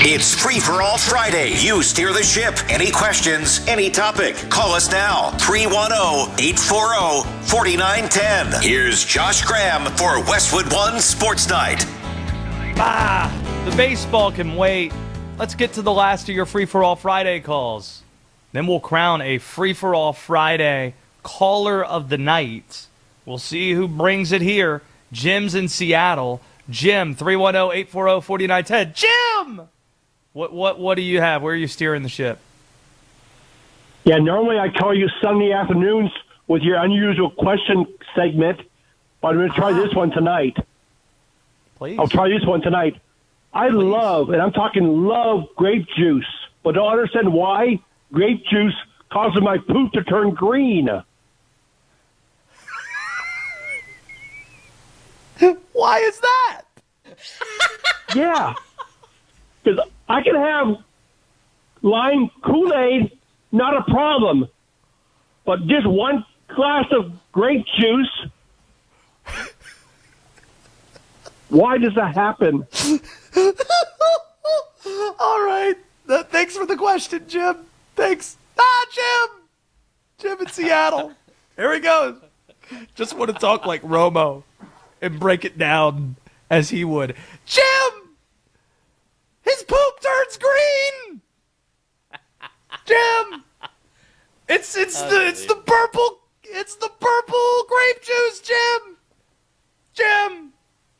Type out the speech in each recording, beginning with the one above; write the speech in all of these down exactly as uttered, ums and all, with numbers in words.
It's Free for All Friday. You steer the ship. Any questions, any topic. Call us now. three one zero, eight four zero, four nine one zero. Here's Josh Graham for Westwood One Sports Night. Ah, the baseball can wait. Let's get to the last of your Free for All Friday calls. Then we'll crown a Free for All Friday caller of the night. We'll see who brings it here. Jim's in Seattle. Jim, three one zero, eight four zero, four nine one zero. Jim! What what what do you have? Where are you steering the ship? Yeah, normally I call you Sunday afternoons with your unusual question segment, but I'm going to try Ah. this one tonight. Please. I'll try this one tonight. I Please. love, and I'm talking love, grape juice, but don't understand why grape juice causes my poop to turn green. Why is that? Yeah. Because I can have lime Kool-Aid, not a problem. But just one glass of grape juice, why does that happen? All right. Uh, thanks for the question, Jim. Thanks. Ah, Jim! Jim in Seattle. Here he goes. Just want to talk like Romo and break it down as he would. Jim! His poop turns green! Jim! It's it's the it's the purple it's the purple grape juice, Jim! Jim!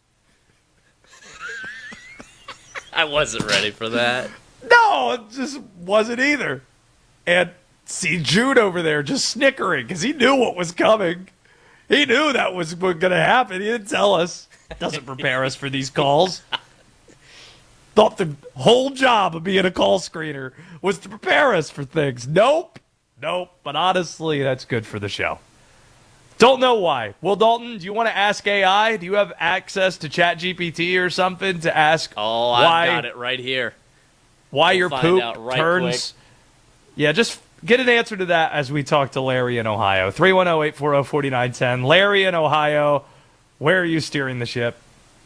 I wasn't ready for that. No, it just wasn't either. And see Jude over there just snickering because he knew what was coming. He knew that was going to happen. He didn't tell us. Doesn't prepare us for these calls. Thought the whole job of being a call screener was to prepare us for things. Nope. Nope. But honestly, that's good for the show. Don't know why. Will Dalton, do you want to ask A I? Do you have access to ChatGPT or something to ask Oh, why, I've got it right here. why We'll your find poop out right turns? Yeah, just get an answer to that as we talk to Larry in Ohio. three one zero, eight four zero, four nine one zero. Larry in Ohio, where are you steering the ship?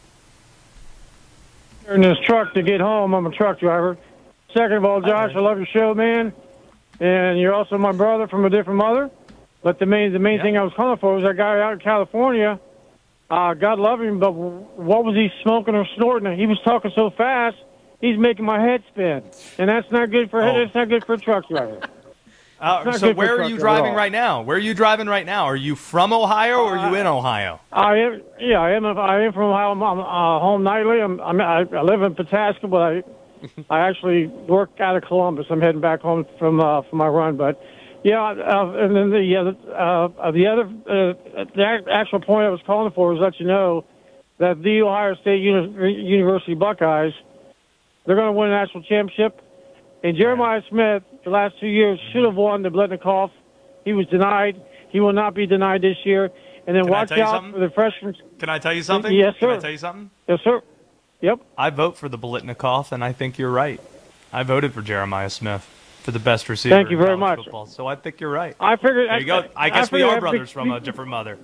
In this truck to get home. I'm a truck driver. Second of all, Josh, I love your show, man. And you're also my brother from a different mother. But the main the main Yeah. thing I was calling for was that guy out in California. Uh, God love him, but what was he smoking or snorting? He was talking so fast, he's making my head spin, and that's not good for Oh. that's not good for a truck driver. Uh, not so good for where are truck you at driving all. right now? Where are you driving right now? Are you from Ohio or are you in Ohio? I am, yeah, I am. I am from Ohio. I'm uh, home nightly. I'm, I'm, I I live in Pataska, but I, I actually work out of Columbus. I'm heading back home from uh, from my run, but yeah. Uh, and then the uh, uh, the other uh, the actual point I was calling for was let you know that the Ohio State Uni- University Buckeyes, they're going to win a national championship. And Jeremiah Smith, the last two years, should have won the Blitnikoff. He was denied. He will not be denied this year. And then Can I watch tell you out something? for the freshmen. Can I tell you something? Yes, Can I sir. tell you something? Yes, sir. Yep. I vote for the Bolitnikoff, and I think you're right. I voted for Jeremiah Smith for the best receiver Thank you in very college much. Football, so I think you're right. I figured. There you go. I guess we figured are I'd brothers be- from a different mother.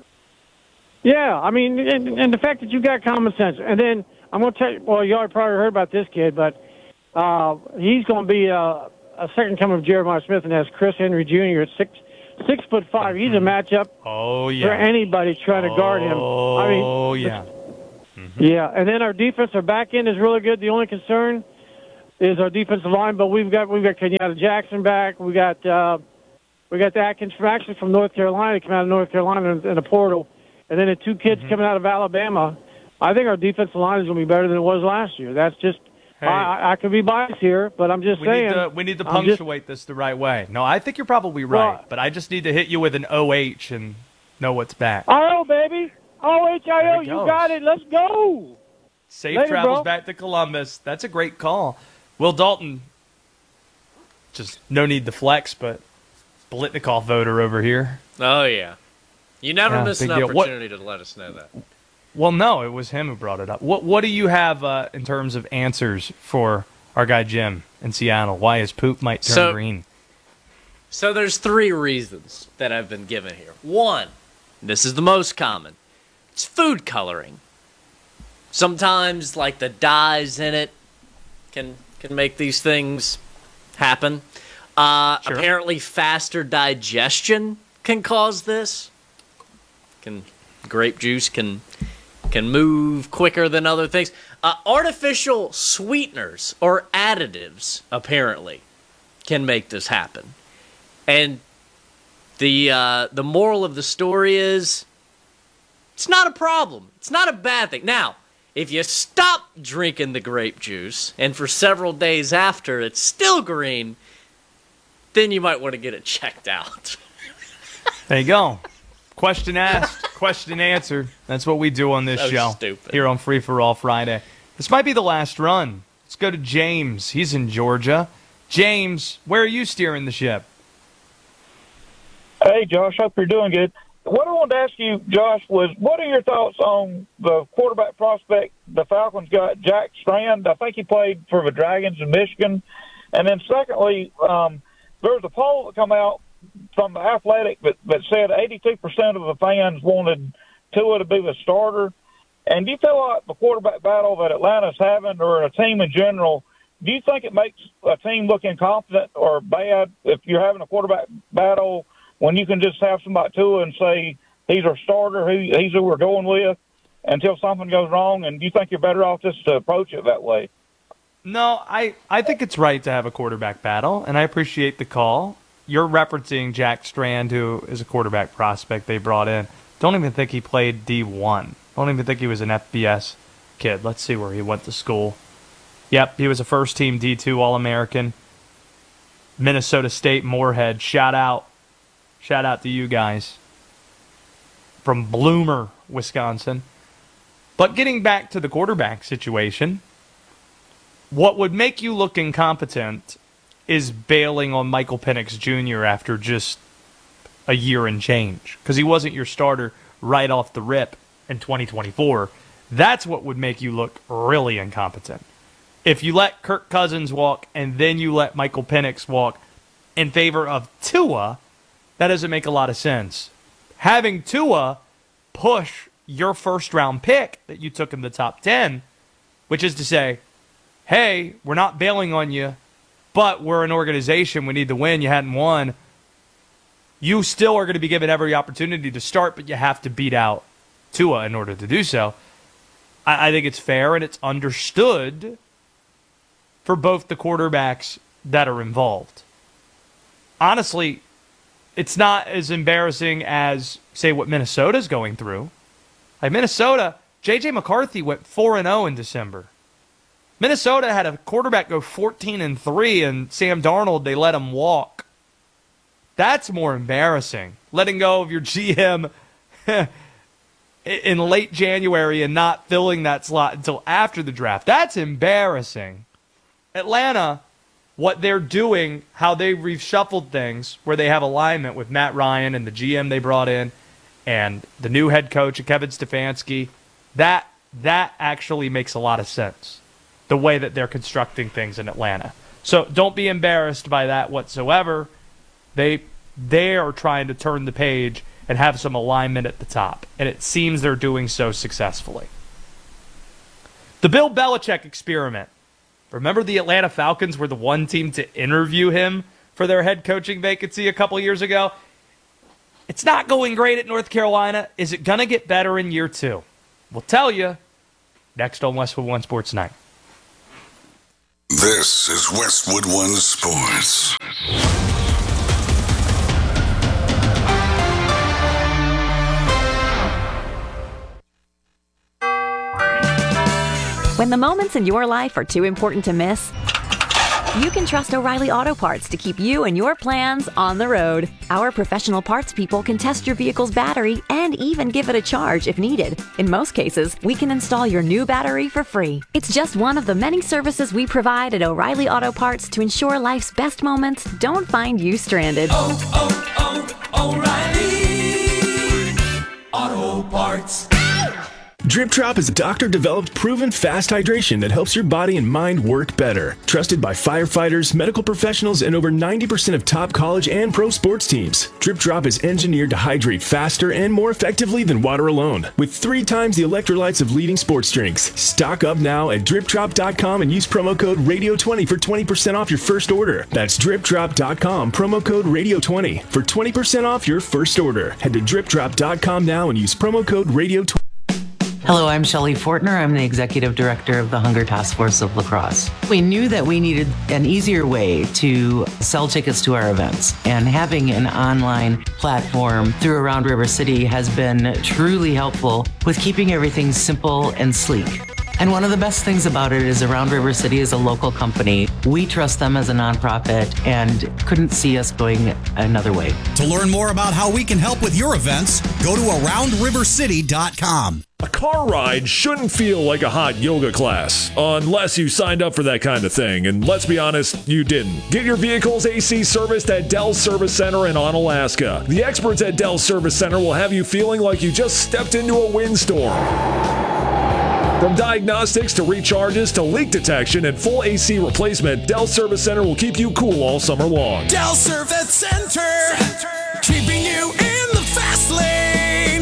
Yeah, I mean, and, and the fact that you got common sense. And then I'm going to tell you, well, you already probably heard about this kid, but uh, he's going to be uh, a second coming of Jeremiah Smith, and that's Chris Henry Junior at six six foot five. He's a matchup Oh, for yeah. anybody trying to guard him. I mean, Oh, yeah. yeah, and then our defense, our back end is really good. The only concern is our defensive line, but we've got we've got Kenyatta Jackson back. We got uh, we got the Atkins from actually from North Carolina, came out of North Carolina in, in the portal, and then the two kids Mm-hmm. coming out of Alabama. I think our defensive line is going to be better than it was last year. That's just Hey. I, I could be biased here, but I'm just We saying. need to we need to I'm just- punctuate this the right way. No, I think you're probably right, Well- but I just need to hit you with an O H and know what's back. I O, baby. O H I O, There it you goes. got it. Let's go. Safe Later, travels bro. back to Columbus. That's a great call. Will Dalton, just no need to flex, but Bolitnikoff voter over here. Oh, yeah. You never Yeah, miss big an deal. What- opportunity to let us know that. Well, no, it was him who brought it up. What What do you have uh, in terms of answers for our guy Jim in Seattle? Why his poop might turn So- green? So there's three reasons that I've been given here. One, this is the most common. It's food coloring. Sometimes, like, the dyes in it can can make these things happen. Uh, Sure. Apparently, faster digestion can cause this. Can grape juice can can move quicker than other things. Uh, artificial sweeteners or additives apparently can make this happen. And the uh, the moral of the story is, it's not a problem. It's not a bad thing. Now, if you stop drinking the grape juice and for several days after it's still green, then you might want to get it checked out. There you go. Question asked, question answered. That's what we do on this So show stupid. here on Free for All Friday. This might be the last run. Let's go to James. He's in Georgia. James, where are you steering the ship? Hey, Josh, hope you're doing good. What I wanted to ask you, Josh, was what are your thoughts on the quarterback prospect the Falcons got, Jack Strand? I think he played for the Dragons in Michigan. And then secondly, um, there was a poll that come out from the Athletic that, that said eighty-two percent of the fans wanted Tua to be the starter. And do you feel like the quarterback battle that Atlanta's having, or a team in general, do you think it makes a team look incompetent or bad if you're having a quarterback battle when you can just have somebody Tua and say he's our starter, he, he's who we're going with, until something goes wrong? And do you think you're better off just to approach it that way? No, I, I think it's right to have a quarterback battle, and I appreciate the call. You're referencing Jack Strand, who is a quarterback prospect they brought in. Don't even think he played D one. Don't even think he was an F B S kid. Let's see where he went to school. Yep, he was a first-team D two All-American. Minnesota State Moorhead. Shout out. Shout out to you guys. From Bloomer, Wisconsin. But getting back to the quarterback situation, what would make you look incompetent is bailing on Michael Penix Junior after just a year and change, because he wasn't your starter right off the rip in twenty twenty-four. That's what would make you look really incompetent. If you let Kirk Cousins walk and then you let Michael Penix walk in favor of Tua, that doesn't make a lot of sense. Having Tua push your first-round pick that you took in the top ten, which is to say, hey, we're not bailing on you, but we're an organization, we need to win, you hadn't won. You still are going to be given every opportunity to start, but you have to beat out Tua in order to do so. I, I think it's fair and it's understood for both the quarterbacks that are involved. Honestly, it's not as embarrassing as, say, what Minnesota's going through. Like Minnesota, J J McCarthy went four and oh in December. Minnesota had a quarterback go fourteen and three, and Sam Darnold, they let him walk. That's more embarrassing. Letting go of your G M in late January and not filling that slot until after the draft. That's embarrassing. Atlanta, what they're doing, how they reshuffled things, where they have alignment with Matt Ryan and the G M they brought in, and the new head coach, Kevin Stefanski, that that actually makes a lot of sense, the way that they're constructing things in Atlanta. So don't be embarrassed by that whatsoever. They they are trying to turn the page and have some alignment at the top, and it seems they're doing so successfully. The Bill Belichick experiment. Remember the Atlanta Falcons were the one team to interview him for their head coaching vacancy a couple years ago? It's not going great at North Carolina. Is it going to get better in year two? We'll tell you next on Westwood One Sports Night. This is Westwood One Sports. When the moments in your life are too important to miss, you can trust O'Reilly Auto Parts to keep you and your plans on the road. Our professional parts people can test your vehicle's battery and even give it a charge if needed. In most cases, we can install your new battery for free. It's just one of the many services we provide at O'Reilly Auto Parts to ensure life's best moments don't find you stranded. Oh, oh, O'Reilly Auto Parts. Drip Drop is a doctor-developed, proven fast hydration that helps your body and mind work better. Trusted by firefighters, medical professionals, and over ninety percent of top college and pro sports teams. Drip Drop is engineered to hydrate faster and more effectively than water alone, with three times the electrolytes of leading sports drinks. Stock up now at drip drop dot com and use promo code radio twenty for twenty percent off your first order. That's drip drop dot com, promo code radio twenty for twenty percent off your first order. Head to drip drop dot com now and use promo code radio twenty. Hello, I'm Shelley Fortner. I'm the Executive Director of the Hunger Task Force of La Crosse. We knew that we needed an easier way to sell tickets to our events, and having an online platform through Around River City has been truly helpful with keeping everything simple and sleek. And one of the best things about it is Around River City is a local company. We trust them as a nonprofit and couldn't see us going another way. To learn more about how we can help with your events, go to around river city dot com. A car ride shouldn't feel like a hot yoga class, unless you signed up for that kind of thing, and let's be honest, you didn't. Get your vehicle's A C serviced at Dell Service Center in Onalaska. The experts at Dell Service Center will have you feeling like you just stepped into a windstorm. From diagnostics to recharges to leak detection and full A C replacement, Dell Service Center will keep you cool all summer long. Dell Service Center, Center. Keeping you in the fast lane.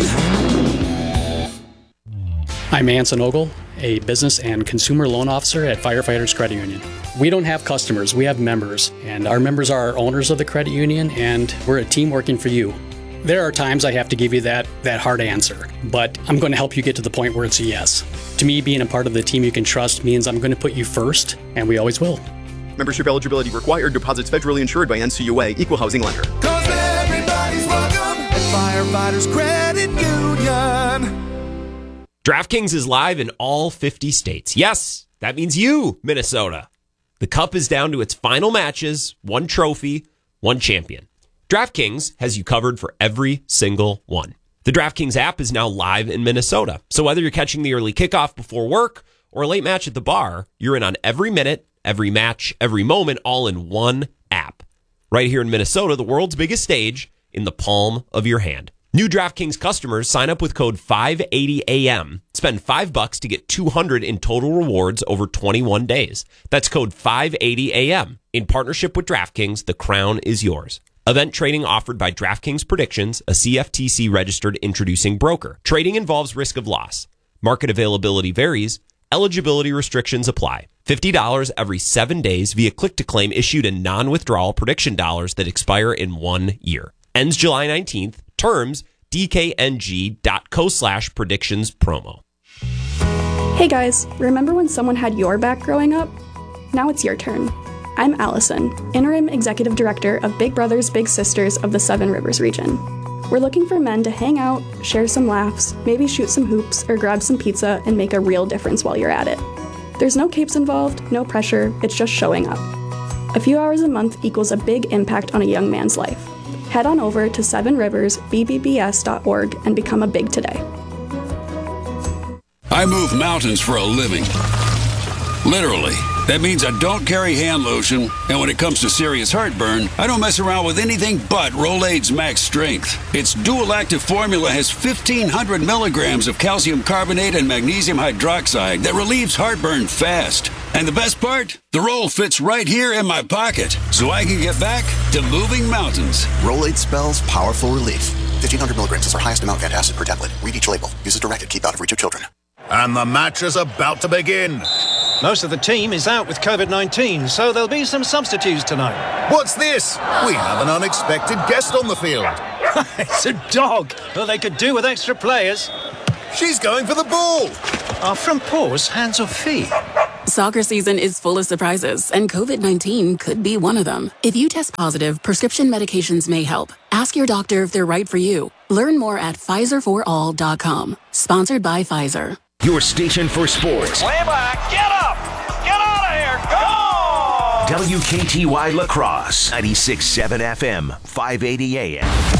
I'm Anson Ogle, a business and consumer loan officer at Firefighters Credit Union. We don't have customers, we have members, and our members are our owners of the credit union, and we're a team working for you. There are times I have to give you that, that hard answer, but I'm going to help you get to the point where it's a yes. To me, being a part of the team you can trust means I'm going to put you first, and we always will. Membership eligibility required. Deposits federally insured by N C U A. Equal housing lender. Cause everybody's welcome at Firefighters Credit Union. DraftKings is live in all fifty states. Yes, that means you, Minnesota. The Cup is down to its final matches, one trophy, one champion. DraftKings has you covered for every single one. The DraftKings app is now live in Minnesota. So whether you're catching the early kickoff before work or a late match at the bar, you're in on every minute, every match, every moment, all in one app. Right here in Minnesota, the world's biggest stage, in the palm of your hand. New DraftKings customers sign up with code five eighty A M. Spend five bucks to get two hundred in total rewards over twenty-one days. That's code five eighty A M. In partnership with DraftKings, the crown is yours. Event trading offered by DraftKings Predictions, a C F T C-registered introducing broker. Trading involves risk of loss. Market availability varies. Eligibility restrictions apply. fifty dollars every seven days via click-to-claim issued in non-withdrawal prediction dollars that expire in one year. Ends July nineteenth. Terms, d k n g dot co slash predictions promo. Hey guys, remember when someone had your back growing up? Now it's your turn. I'm Allison, Interim Executive Director of Big Brothers Big Sisters of the Seven Rivers region. We're looking for men to hang out, share some laughs, maybe shoot some hoops or grab some pizza and make a real difference while you're at it. There's no capes involved, no pressure, it's just showing up. A few hours a month equals a big impact on a young man's life. Head on over to seven rivers b b b s dot org and become a Big today. I move mountains for a living. Literally. That means I don't carry hand lotion, and when it comes to serious heartburn, I don't mess around with anything but Rolaids Max Strength. Its dual-active formula has fifteen hundred milligrams of calcium carbonate and magnesium hydroxide that relieves heartburn fast. And the best part? The roll fits right here in my pocket, so I can get back to moving mountains. Rolaids spells powerful relief. fifteen hundred milligrams is our highest amount of acid per tablet. Read each label. Use as directed. Keep out of reach of children. And the match is about to begin. Most of the team is out with covid nineteen, so there'll be some substitutes tonight. What's this? We have an unexpected guest on the field. It's a dog. Well, they could do with extra players. She's going for the ball. Are front paws hands or feet? Soccer season is full of surprises, and covid nineteen could be one of them. If you test positive, prescription medications may help. Ask your doctor if they're right for you. Learn more at Pfizer for all dot com. Sponsored by Pfizer. Your station for sports. Way back, get up! Get out of here! Go! W K T Y La Crosse, ninety-six point seven F M, five eighty A M.